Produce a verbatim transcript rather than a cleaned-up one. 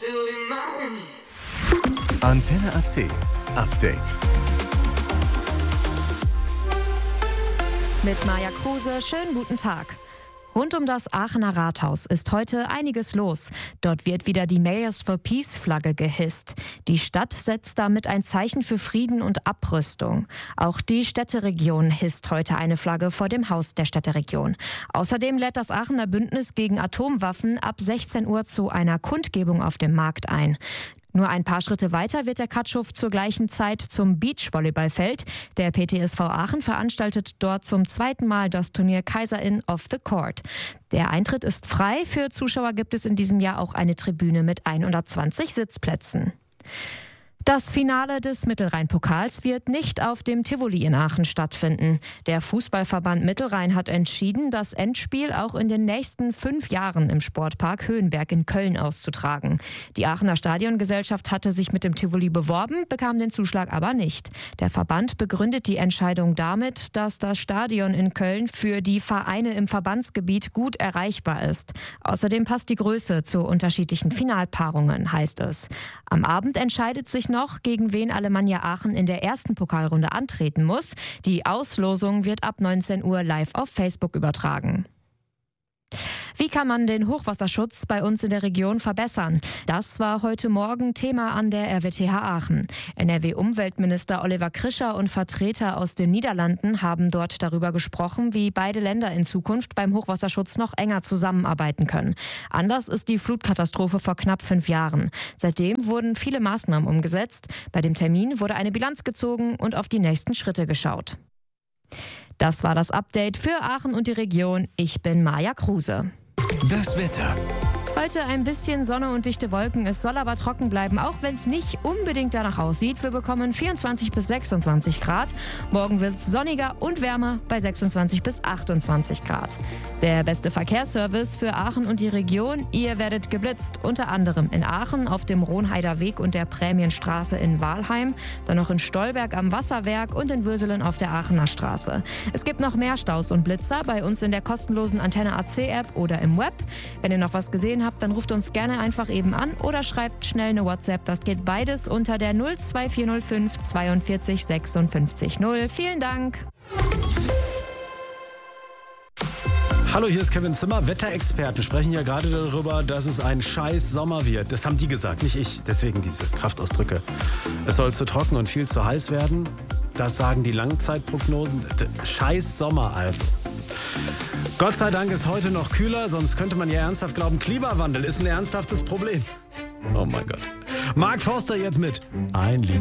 Antenne A C Update. Mit Maja Kruse, schönen guten Tag. Rund um das Aachener Rathaus ist heute einiges los. Dort wird wieder die Mayors for Peace Flagge gehisst. Die Stadt setzt damit ein Zeichen für Frieden und Abrüstung. Auch die Städteregion hisst heute eine Flagge vor dem Haus der Städteregion. Außerdem lädt das Aachener Bündnis gegen Atomwaffen ab sechzehn Uhr zu einer Kundgebung auf dem Markt ein. Nur ein paar Schritte weiter wird der Katschuf zur gleichen Zeit zum Beachvolleyballfeld. Der P T S V Aachen veranstaltet dort zum zweiten Mal das Turnier Kaiserin of the Court. Der Eintritt ist frei. Für Zuschauer gibt es in diesem Jahr auch eine Tribüne mit hundertzwanzig Sitzplätzen. Das Finale des Mittelrhein-Pokals wird nicht auf dem Tivoli in Aachen stattfinden. Der Fußballverband Mittelrhein hat entschieden, das Endspiel auch in den nächsten fünf Jahren im Sportpark Höhenberg in Köln auszutragen. Die Aachener Stadiongesellschaft hatte sich mit dem Tivoli beworben, bekam den Zuschlag aber nicht. Der Verband begründet die Entscheidung damit, dass das Stadion in Köln für die Vereine im Verbandsgebiet gut erreichbar ist. Außerdem passt die Größe zu unterschiedlichen Finalpaarungen, heißt es. Am Abend entscheidet sich noch, gegen wen Alemannia Aachen in der ersten Pokalrunde antreten muss. Die Auslosung wird ab neunzehn Uhr live auf Facebook übertragen. Wie kann man den Hochwasserschutz bei uns in der Region verbessern? Das war heute Morgen Thema an der R W T H Aachen. N R W-Umweltminister Oliver Krischer und Vertreter aus den Niederlanden haben dort darüber gesprochen, wie beide Länder in Zukunft beim Hochwasserschutz noch enger zusammenarbeiten können. Anders ist die Flutkatastrophe vor knapp fünf Jahren. Seitdem wurden viele Maßnahmen umgesetzt. Bei dem Termin wurde eine Bilanz gezogen und auf die nächsten Schritte geschaut. Das war das Update für Aachen und die Region. Ich bin Maja Kruse. Das Wetter. Heute ein bisschen Sonne und dichte Wolken. Es soll aber trocken bleiben, auch wenn es nicht unbedingt danach aussieht. Wir bekommen vierundzwanzig bis sechsundzwanzig Grad. Morgen wird es sonniger und wärmer bei sechsundzwanzig bis achtundzwanzig Grad. Der beste Verkehrsservice für Aachen und die Region. Ihr werdet geblitzt, unter anderem in Aachen auf dem Ronheider Weg und der Prämienstraße in Walheim, dann noch in Stolberg am Wasserwerk und in Würselen auf der Aachener Straße. Es gibt noch mehr Staus und Blitzer bei uns in der kostenlosen Antenne A C App oder im Web. Wenn ihr noch was gesehen habt, dann ruft uns gerne einfach eben an oder schreibt schnell eine WhatsApp. Das geht beides unter der null zwei vier null fünf zweiundvierzig sechsundfünfzig null. Vielen Dank. Hallo, hier ist Kevin Zimmer. Wetterexperten sprechen ja gerade darüber, dass es ein scheiß Sommer wird. Das haben die gesagt, nicht ich. Deswegen diese Kraftausdrücke. Es soll zu trocken und viel zu heiß werden. Das sagen die Langzeitprognosen. Scheiß Sommer also. Gott sei Dank ist heute noch kühler, sonst könnte man ja ernsthaft glauben, Klimawandel ist ein ernsthaftes Problem. Oh mein Gott. Mark Forster jetzt mit Ein Lied.